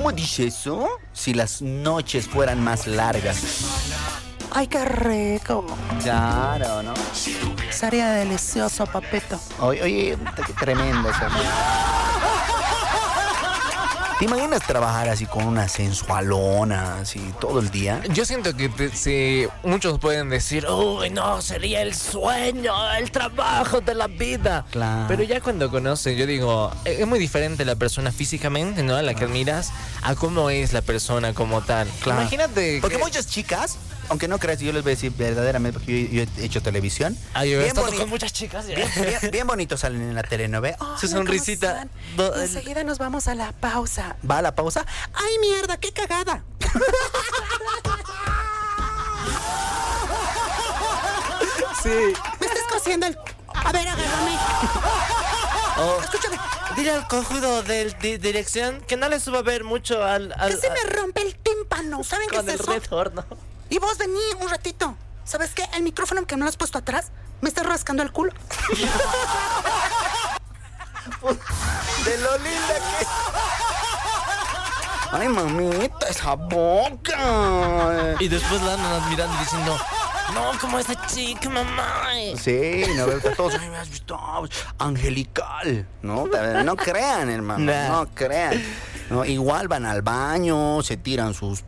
¿Cómo dice eso? Si las noches fueran más largas. Ay, qué rico. Claro, ¿no? Sería delicioso, papito. Oye, qué tremendo eso. ¿Te imaginas trabajar así con una sensualona, así todo el día? Yo siento que muchos pueden decir, uy, no, sería el sueño, el trabajo de la vida. Claro. Pero ya cuando conocen, yo digo, es muy diferente la persona físicamente, ¿no? A la que admiras, a cómo es la persona como tal. Claro. Imagínate. Porque muchas chicas, aunque no creas, yo les voy a decir verdaderamente, porque yo he hecho televisión. Ay, yo he estado boni- con muchas chicas. Ya. bien bonitos salen en la telenovela. Ay, Su ¿cómo sonrisita. están? Enseguida nos vamos a la pausa. Va a la pausa. ¡Ay, mierda, qué cagada! Sí. Me estás cosiendo el... A ver, agárrame. Escúchame, dile al cojudo de dirección que no le suba a ver mucho al Que se me rompe el tímpano. ¿Saben qué con es el eso? retorno. Y vos vení un ratito. ¿Sabes qué? El micrófono que me lo has puesto atrás me está rascando el culo. De lo linda que es. Ay, mamita, esa boca. Y después la andan admirando diciendo, no, como esa chica, mamá. Sí, no veo que todos, ay, me has visto angelical, ¿no? No crean, hermano, Nah. no crean. No, igual van al baño, se tiran sus...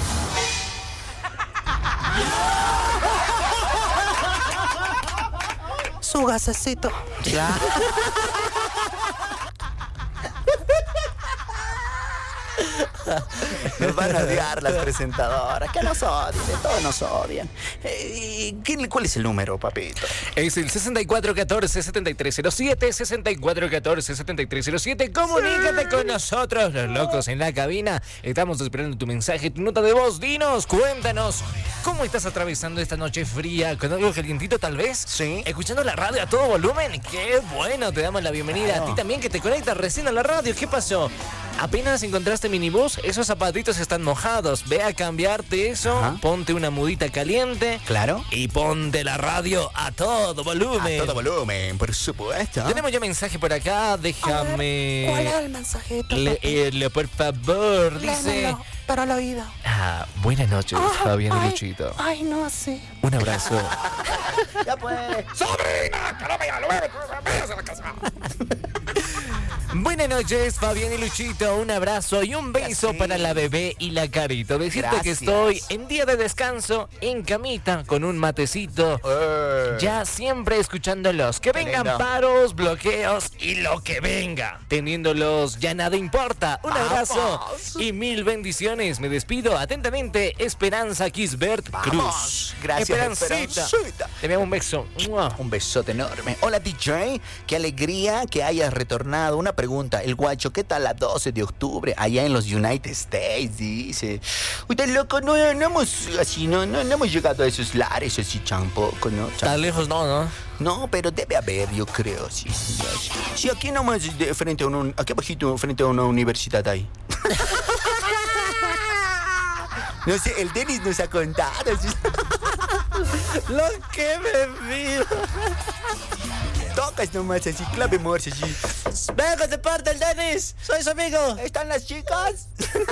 Su gasecito. Claro. Nos van a odiar las presentadoras. Que nos odien, de todos nos odian. ¿Cuál es el número, papito? Es el 6414-7307, 6414-7307. Comunícate con nosotros, los locos en la cabina. Estamos esperando tu mensaje, tu nota de voz. Dinos, cuéntanos, ¿cómo estás atravesando esta noche fría? ¿Con algo calientito tal vez? Sí. ¿Escuchando la radio a todo volumen? ¡Qué bueno! Te damos la bienvenida. Claro. A ti también que te conectas recién a la radio. ¿Qué pasó? ¿Apenas encontraste minibús? Esos zapatitos están mojados. Ve a cambiarte eso, Ajá. ponte una mudita caliente. Claro. Y ponte la radio a todo volumen. A todo volumen, por supuesto. Tenemos ya mensaje por acá, déjame... ¿Cuál era el mensajito? Leerlo, por favor. Dice... Léemelo, pero al oído. Buenas noches, Fabián y Luchito. Ay, no, sí. Un abrazo. Ya pues. ¡Sobrina! ¡Que no me vayas a la casa! Buenas noches, Fabián y Luchito. Un abrazo y un beso Sí. para la bebé y la Carito. Decirte que Gracias. estoy en día de descanso, en camita, con un matecito. Ya siempre escuchándolos. Que vengan lindo. paros, bloqueos y lo que venga. Teniéndolos ya nada importa. Un abrazo Vamos. y mil bendiciones. Me despido atentamente. Esperanza Kisbert Cruz. Vamos. Gracias, Esperancita. Esperancita. Te enviamos un beso. ¡Mua! Un besote enorme. Hola, DJ. Qué alegría que hayas retornado. Una pregunta. El guacho, ¿qué tal la 12 de octubre allá en los United States? Dice. Uy, tan loco, no hemos así, no hemos llegado a esos lares así tampoco, ¿no? Tan lejos no. No, pero debe haber, yo creo, sí. Sí, aquí nomás frente a aquí abajito, frente a una universidad ahí. No sé, el Denis nos ha contado. ¿Sí? Lo que me vivo. Tocas nomás así, clave morse así. Venga de parte el Denis. Soy su amigo. ¿Están las chicas?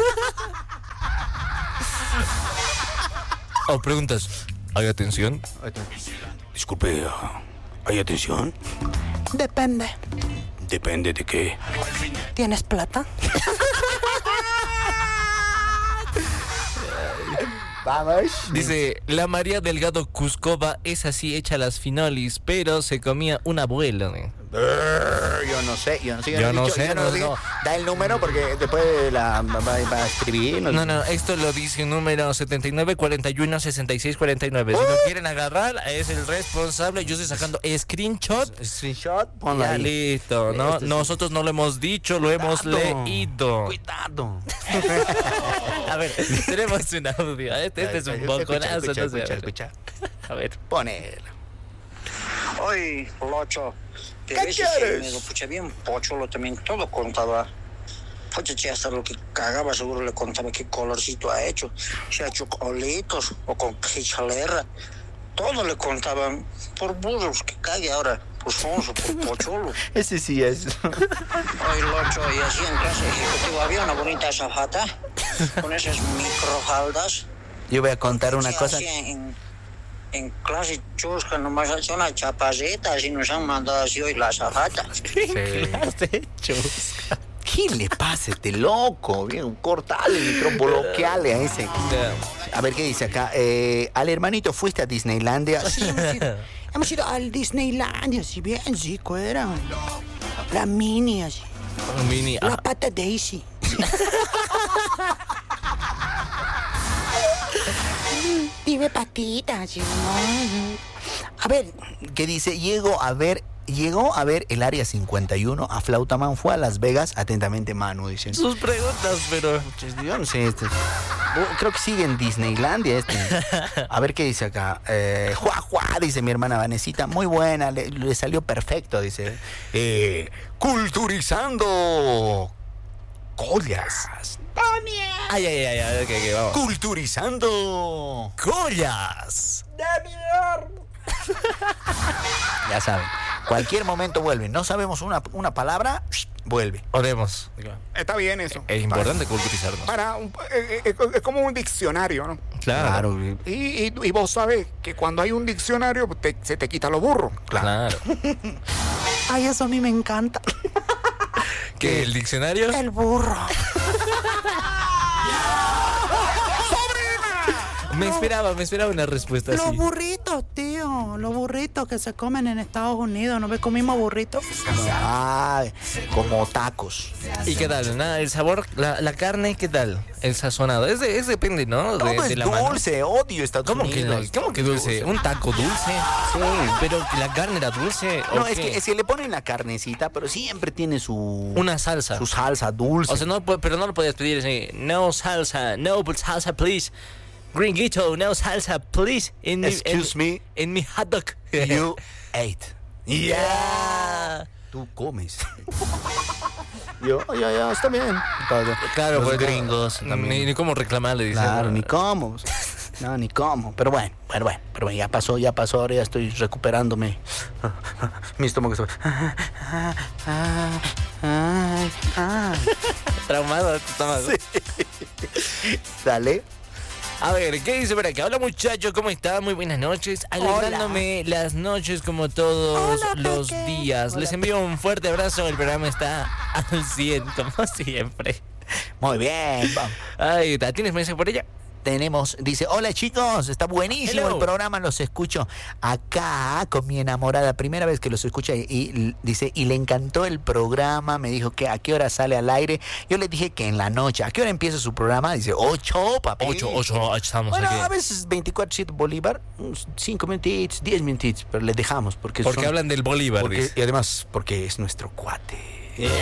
Preguntas. ¿Hay atención? Disculpe, ¿hay atención? Depende. Depende de qué. ¿Tienes plata? Vamos. Dice, la María Delgado Cuscova es así hecha las finolis, pero se comía un abuelo. Yo no sé. Yo no sé, yo no, digo. no. Da el número porque después va a escribir. No, esto lo dice número 79416649. Si lo quieren agarrar, es el responsable. Yo estoy sacando screenshot. Screenshot, ponlo Ya ahí. listo, ¿no? Esto sí. Nosotros no lo hemos dicho, lo hemos Cuidado. leído. Cuidado. A ver, tenemos un audio. Este es un boconazo. no sé, a ver. Escucha. A ver. Ponelo. Oye, Locho, te ¿Qué ves quieres? medio pucha bien pocholo también, todo contaba. Pucha, che, hasta lo que cagaba seguro le contaba qué colorcito ha hecho, si ha hecho colitos o con qué chalera. Todo le contaban por burros, que cague ahora. por sonso, por pocholo. Ese sí es. Ay, Locho, y así en clase ejecutiva había una bonita azafata con esas microfaldas. Yo voy a contar una Sí, cosa. así en clase chusca, nomás hace una chapaceta, así nos han mandado así hoy la azafata. ¿Qué le pasa a este loco? Bien, cortale el micrófono, bloqueale a ese. A ver qué dice acá. Al hermanito, ¿fuiste a Disneylandia? Sí, hemos ido al Disneylandia, si bien chico era. La Mini, así. Un mini. La pata Daisy. Dime patita, así, ¿no? A ver, ¿qué dice? Llegó a ver el Área 51 a Flautaman, fue a Las Vegas, atentamente Manu, dicen. Sus preguntas, pero... Yo no sé, creo que sigue en Disneylandia este. A ver qué dice acá. Juá, dice mi hermana Vanesita, muy buena, le salió perfecto, dice. Culturizando collas. Ay, ok, vamos. Culturizando ¡Collas! Ya saben, cualquier momento vuelve. No sabemos una palabra, vuelve. Oremos. Está bien eso. Es importante culturizarnos. Es como un diccionario, ¿no? Claro. Y vos sabés que cuando hay un diccionario se te quita lo burro. Claro. Ay, eso a mí me encanta. ¿Qué? ¿El diccionario? El burro. Me esperaba una respuesta Los así. burritos, tío. Los burritos que se comen en Estados Unidos. ¿No me comimos burritos? Ay, como tacos. ¿Y qué tal? Nada, el sabor, la carne, ¿qué tal? El sazonado. Es depende, ¿no? Todo De es la mano. dulce, odio Estados ¿Cómo que no? Unidos. ¿Cómo que dulce? ¿Un taco dulce? Sí. Pero la carne era dulce. ¿o No, qué? es que le ponen la carnecita, pero siempre tiene Una salsa. su salsa dulce. O sea, pero no lo podías pedir así. No salsa, no salsa, please. Gringuito, no salsa, please. Excuse me. En mi hot dog. You ate. Yeah. Tú comes. Ya, está bien. Claro, Los porque gringos también. Ni cómo reclamarle, dice. Claro, ni cómo. No, ni cómo. Pero bueno, ya pasó, ahora ya estoy recuperándome. Mi estómago está... Traumado tu estómago. Dale. A ver, ¿qué dice por acá? Hola muchachos, ¿cómo están? Muy buenas noches. Alegrándome las noches como todos los días. Les envío un fuerte abrazo. El programa está al 100, como siempre. Muy bien, vamos. Ay, ¿tienes mensaje por ella? Dice, hola chicos, está buenísimo Hello. el programa, los escucho acá con mi enamorada, primera vez que los escucha y dice, y le encantó el programa, me dijo que a qué hora sale al aire, yo le dije que en la noche, ¿a qué hora empieza su programa? Dice, 8, papi. 8, estamos Bueno, aquí. a veces 24-7 Bolívar, 5 minutitos, 10 minutitos, pero le dejamos porque Hablan del Bolívar, porque, dice. y además porque es nuestro cuate.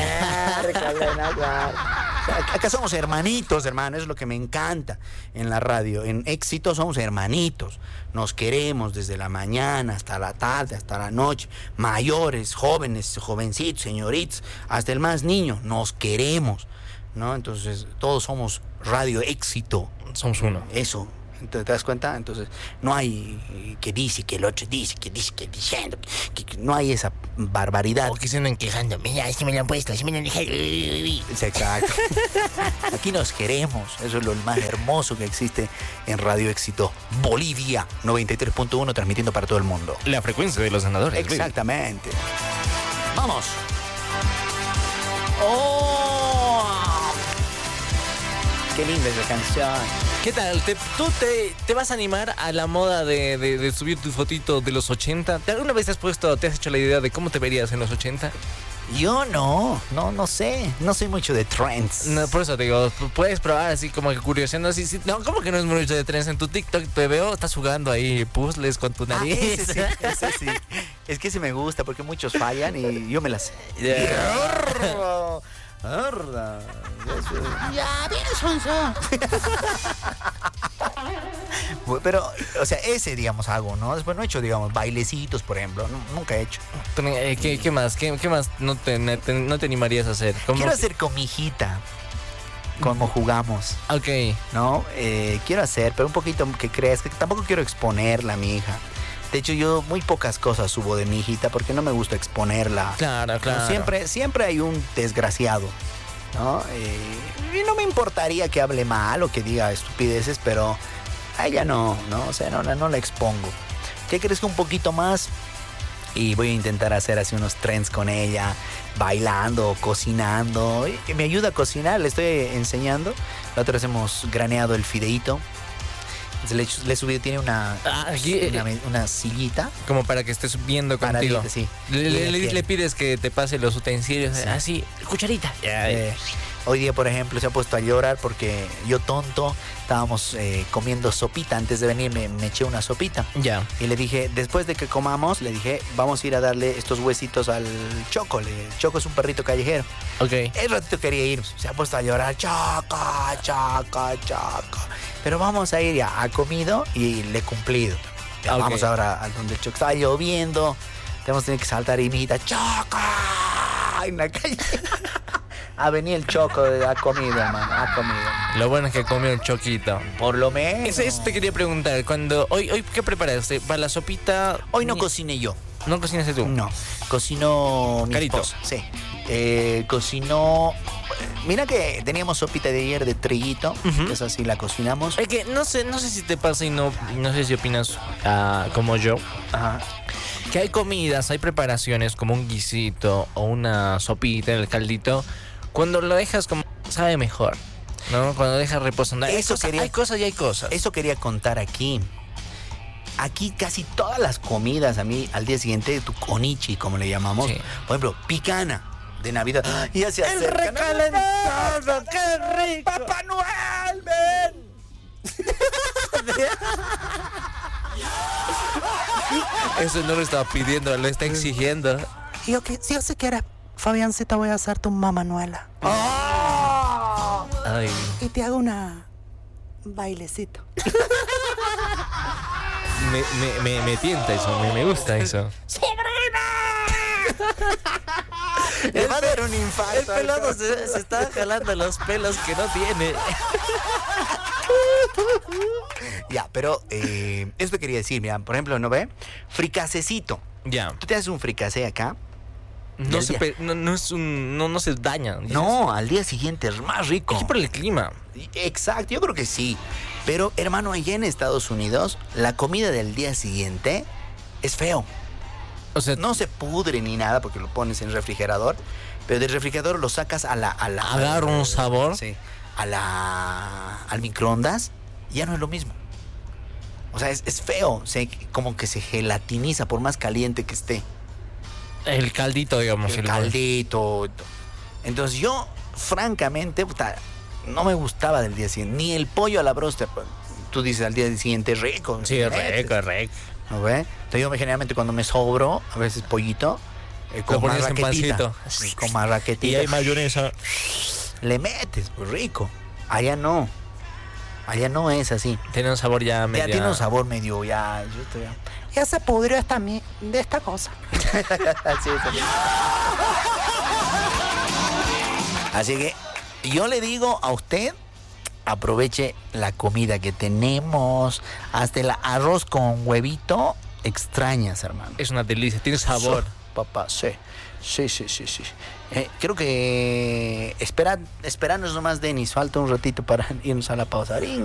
Acá somos hermanitos, hermano, es lo que me encanta en la radio. En Éxito somos hermanitos, nos queremos desde la mañana hasta la tarde, hasta la noche, mayores, jóvenes, jovencitos, señoritos, hasta el más niño, nos queremos, ¿no? Entonces todos somos Radio Éxito. Somos uno. Eso. ¿Te das cuenta? Entonces, no hay que dice, que el otro dice, que diciendo, que no hay esa barbaridad. O que se andan quejando. Mira, es que me lo han puesto, es que me lo han dejado. Exacto. Aquí nos queremos. Eso es lo más hermoso que existe en Radio Éxito Bolivia 93.1, transmitiendo para todo el mundo. La frecuencia de los ganadores. baby. Exactamente. Vamos. ¡Oh! Qué linda esa canción. ¿Qué tal? ¿Tú te vas a animar a la moda de subir tu fotito de los 80? ¿Alguna vez te has hecho la idea de cómo te verías en los 80? Yo no sé. No soy mucho de trends. No, por eso te digo, puedes probar así como que curioseando así. No, ¿cómo que no es mucho de trends? En tu TikTok te veo, estás jugando ahí puzzles con tu nariz. Ese sí. Es que ese me gusta porque muchos fallan y yo me la sé. Ya, bien, sonso. Pero, o sea, ese, digamos, hago, ¿no? Después no he hecho, digamos, bailecitos, por ejemplo. Nunca he hecho. ¿Qué más? ¿Qué más no te animarías a hacer? Quiero hacer con mi hijita, como jugamos, Ok. ¿no? Quiero hacer, pero un poquito que creas, que tampoco quiero exponerla a mi hija. De hecho, yo muy pocas cosas subo de mi hijita porque no me gusta exponerla. Claro, claro. ¿No? Siempre hay un desgraciado, ¿no? Y no me importaría que hable mal o que diga estupideces, pero a ella no, o sea, no la expongo. Que crezca un poquito más y voy a intentar hacer así unos trends con ella, bailando, cocinando. Y me ayuda a cocinar, le estoy enseñando. La otra vez hemos graneado el fideíto. Le subí, tiene una sillita. Como para que estés viendo contigo. Paradita, sí. Le pides que te pase los utensilios. Sí. Así, cucharita. Hoy día, por ejemplo, se ha puesto a llorar porque yo tonto, estábamos comiendo sopita. Antes de venir me eché una sopita. Ya. Y le dije, después de que comamos, le dije, vamos a ir a darle estos huesitos al Choco. Choco es un perrito callejero. Ok. El ratito quería ir, se ha puesto a llorar, Choco. Pero vamos a ir, ya ha comido y le he cumplido. Ya, Ok. Vamos ahora a donde el Choco. Estaba lloviendo, tenemos que saltar y mi hijita, Choco, en la calle. Ha venido el Choco, ha comido, hermano, ha comido. Lo bueno es que comió un choquito. Por lo menos. Eso te quería preguntar. Hoy ¿qué preparaste? ¿Para la sopita? Hoy no cociné yo. ¿No cocinaste tú? No, cocinó mi Carito. esposa. Sí. Cocinó. Mira que teníamos sopita de ayer de trillito. Ujú. Que esa sí la cocinamos. Es que no sé si te pasa y no sé si opinas como yo. Ajá. Que hay comidas, hay preparaciones como un guisito o una sopita en el caldito. Cuando lo dejas como sabe mejor, ¿no? Cuando dejas reposando. Hay cosas y hay cosas. Eso quería contar aquí. Aquí casi todas las comidas a mí al día siguiente, tu konichi, como le llamamos. Sí. Por ejemplo, picana de Navidad. Ya se El acerca. recalentado, qué rico. ¡Papá Noel, ven! Eso no lo estaba pidiendo, lo está exigiendo. Yo si quieres, Fabiancita, voy a hacer tu Manuela. Ay. Y te hago una bailecito. Me tienta eso, me gusta eso. Le va a dar un infarto. El pelado se está jalando los pelos que no tiene. Ya, pero esto quería decir, mira, por ejemplo, ¿no ve? Fricasecito. Ya. Tú te haces un fricasé acá. No se daña. dices. No, al día siguiente es más rico. Es por el clima. Exacto, yo creo que sí. Pero, hermano, allá en Estados Unidos, la comida del día siguiente es feo. O sea, No se pudre ni nada porque lo pones en el refrigerador, pero del refrigerador lo sacas agarra un sabor. Sí, al microondas, y ya no es lo mismo. O sea, es feo, como que se gelatiniza por más caliente que esté. El caldito, digamos. El caldito. Entonces yo, francamente, puta, no me gustaba del día siguiente. Ni el pollo a la broster. Tú dices al día siguiente rico. Sí, es rico. ¿No ve? Entonces yo generalmente cuando me sobro, a veces pollito, con Lo pones en marraquetita. pancito. Con marraquetita. Y hay mayonesa. Le metes, pues rico. Allá no. Allá no es así. Tiene un sabor ya medio. Ya tiene un sabor medio, ya. Yo estoy. Ya se pudrió de esta cosa. Así que yo le digo a usted, aproveche la comida que tenemos. Hasta el arroz con huevito extrañas, hermano. Es una delicia, tiene sabor. Papá, sí. Creo que esperanos nomás, Denis. Falta un ratito para irnos a la pausa.